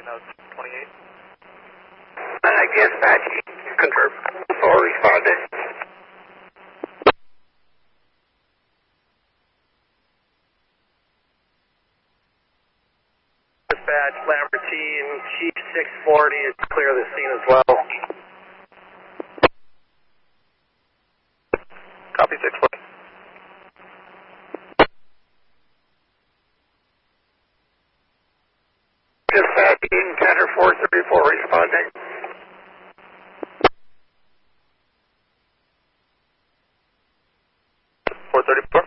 was 28. Dispatch, confirm. 4 responded. Dispatch, Lambertine, Chief 640 is clear the scene as well. Copy 640. Dispatch, Tanner 434 responding. Four 34.